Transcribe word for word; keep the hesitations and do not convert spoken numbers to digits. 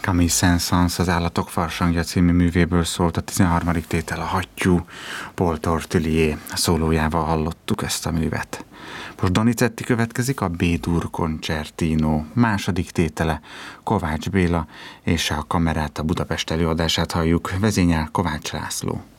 Camille Saint-Saëns az Állatok farsangja című művéből szólt a tizenharmadik tétel, a Hattyú. Paul Tortelier szólójával hallottuk ezt a művet. Most Donizetti következik, a B-dur concertino második tétele, Kovács Béla, és a Kamerát, a Budapest előadását halljuk, vezényel Kovács László.